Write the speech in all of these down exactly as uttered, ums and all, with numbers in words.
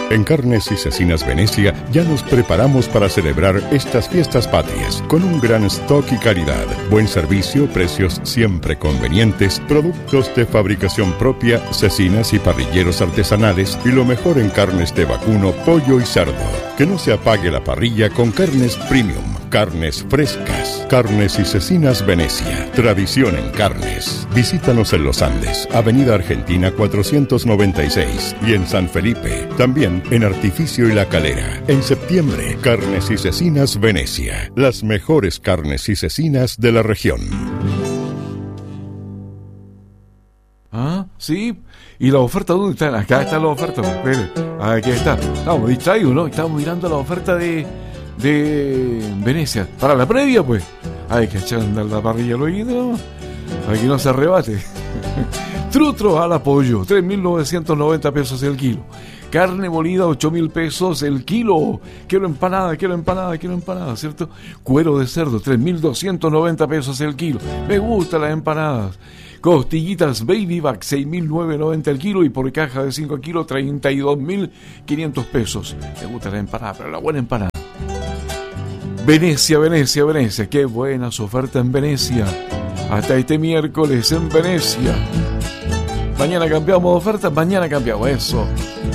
En Carnes y Cecinas Venecia ya nos preparamos para celebrar estas fiestas patrias con un gran stock y calidad, buen servicio, precios siempre convenientes, productos de fabricación propia, cecinas y parrilleros artesanales y lo mejor en carnes de vacuno, pollo y cerdo. Que no se apague la parrilla con carnes premium, carnes frescas. Carnes y Cecinas Venecia, tradición en carnes. Visítanos en Los Andes, Avenida Argentina cuatrocientos noventa y seis y en San Felipe, también en Artificio y La Calera. En septiembre, Carnes y Cecinas Venecia, las mejores carnes y cecinas de la región. Ah, sí. ¿Y la oferta dónde está? Acá está la oferta. Espere. Aquí está. Estamos distraídos, ¿no? Estamos mirando la oferta de, de Venecia. Para la previa, pues. Hay que echar a andar la parrilla, lo ¿no? Para que no se arrebate. Trutro al apoyo, tres mil novecientos noventa pesos el kilo. Carne molida, ocho mil pesos el kilo. Quiero empanada, quiero empanada, quiero empanada, ¿cierto? Cuero de cerdo, tres mil doscientos noventa pesos el kilo. Me gustan las empanadas. Costillitas Baby Back, seis mil novecientos noventa el kilo y por caja de cinco kilos, treinta y dos mil quinientos pesos. Me gusta la empanada, pero la buena empanada. Venecia, Venecia, Venecia. Qué buenas ofertas en Venecia. Hasta este miércoles en Venecia. Mañana cambiamos de oferta, mañana cambiamos eso.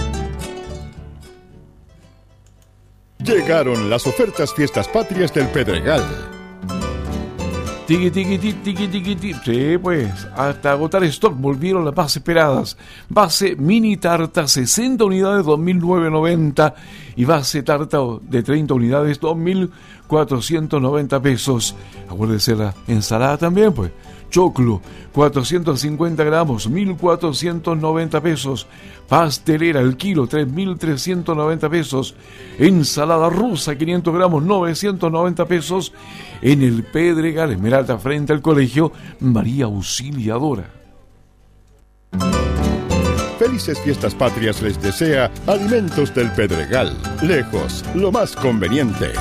Llegaron las ofertas Fiestas Patrias del Pedregal. Tiki, tiki, tiki, tiki, tiki, tiki. Sí, pues, hasta agotar stock volvieron las más esperadas. Base mini tarta, sesenta unidades, dos mil novecientos noventa. Y base tarta de treinta unidades, dos mil cuatrocientos noventa pesos. Acuérdese la ensalada también, pues. Choclo, cuatrocientos cincuenta gramos, mil cuatrocientos noventa pesos. Pastelera, el kilo, tres mil trescientos noventa pesos. Ensalada rusa, quinientos gramos, novecientos noventa pesos. En el Pedregal, Esmeralda, frente al colegio María Auxiliadora. Felices Fiestas Patrias les desea Alimentos del Pedregal. Lejos, lo más conveniente.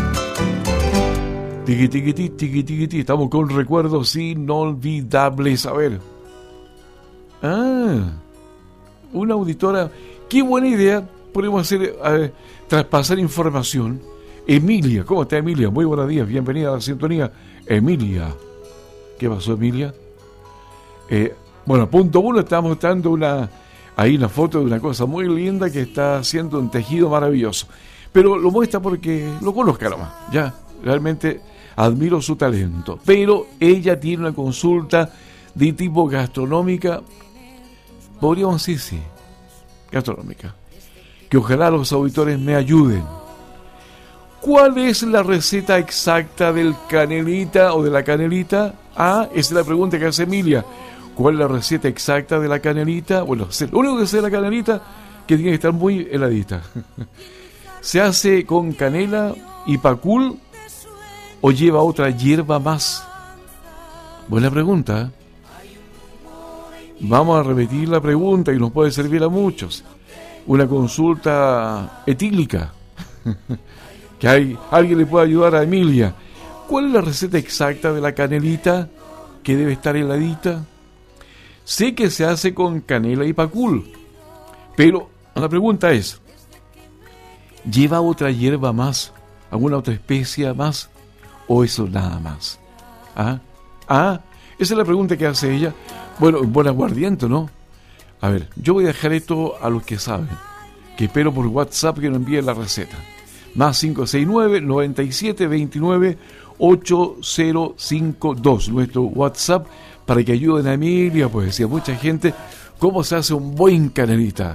Tiqui, tiqui, tiqui, tiqui, tiqui, tiqui. Estamos con recuerdos inolvidables. A ver. Ah, una auditora. Qué buena idea. Podemos hacer, eh, traspasar información. Emilia, ¿cómo está Emilia? Muy buenos días, bienvenida a la sintonía. Emilia. ¿Qué pasó, Emilia? Eh, bueno, punto uno, está mostrando una, ahí una foto de una cosa muy linda que está haciendo un tejido maravilloso. Pero lo muestra porque lo conozca nomás. Ya, realmente admiro su talento. Pero ella tiene una consulta de tipo gastronómica, podríamos decir sí, gastronómica, que ojalá los auditores me ayuden. ¿Cuál es la receta exacta del canelita o de la canelita? Ah, esa es la pregunta que hace Emilia. ¿Cuál es la receta exacta de la canelita? Bueno, lo único que sé de la canelita que tiene que estar muy heladita. ¿Se hace con canela y pacul o lleva otra hierba más? Buena pregunta. Vamos a repetir la pregunta y nos puede servir a muchos. Una consulta etílica. Que hay, alguien le pueda ayudar a Emilia. ¿Cuál es la receta exacta de la canelita que debe estar heladita? Sé que se hace con canela y pacul, pero la pregunta es, ¿lleva otra hierba más? ¿Alguna otra especia más? ¿O eso nada más? ¿Ah? ¿Ah? Esa es la pregunta que hace ella. Bueno, un buen aguardiente, ¿no? A ver, yo voy a dejar esto a los que saben, que espero por WhatsApp que nos envíen la receta. Más cinco seis nueve, noventa y siete, veintinueve, ocho cero cinco dos. Nuestro WhatsApp para que ayuden a Emilia, pues decía mucha gente, cómo se hace un buen canelita.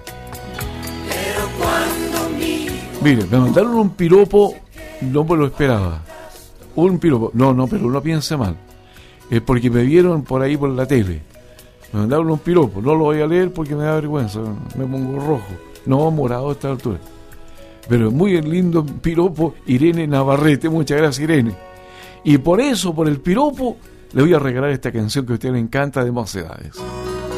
Mire, me mandaron un piropo, no me lo esperaba. Un piropo, no, no, pero no piense mal. Es porque me vieron por ahí por la tele. Me mandaron un piropo, no lo voy a leer porque me da vergüenza, me pongo rojo. No, morado a esta altura. Pero muy lindo piropo, Irene Navarrete, muchas gracias Irene. Y por eso, por el piropo, le voy a regalar esta canción que a usted le encanta de Mocedades.